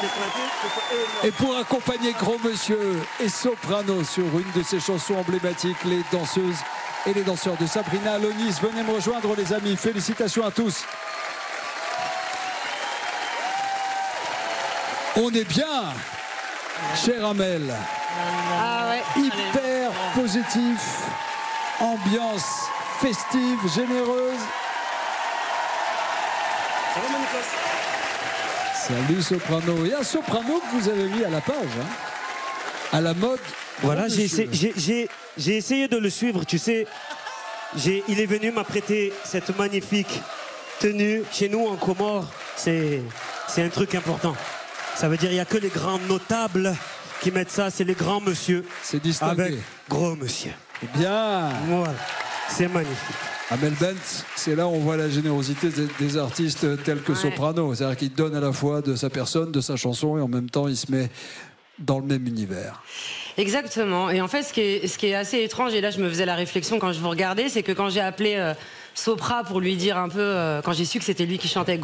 Et pour accompagner Gros Monsieur et Soprano sur une de ses chansons emblématiques, les danseuses et les danseurs de Sabrina Alonis. Venez me rejoindre les amis, félicitations à tous. On est bien, cher Amel. Ah ouais. Hyper positif, ambiance festive, généreuse. Salut Soprano. Et un Soprano que vous avez mis à la page, hein, à la mode. Voilà, j'ai essayé de le suivre, tu sais. Il est venu m'apprêter cette magnifique tenue. Chez nous, en Comores, c'est un truc important. Ça veut dire qu'il n'y a que les grands notables qui mettent ça, c'est les grands monsieur. C'est distingué. Avec Gros Monsieur. Eh bien, voilà, c'est magnifique. Amel Bent, c'est là où on voit la générosité des artistes tels que Soprano. C'est-à-dire qu'il donne à la fois de sa personne, de sa chanson, et en même temps, il se met dans le même univers. Exactement. Et en fait, ce qui est assez étrange, et là je me faisais la réflexion quand je vous regardais, c'est que quand j'ai appelé Sopra pour lui dire un peu, quand j'ai su que c'était lui qui chantait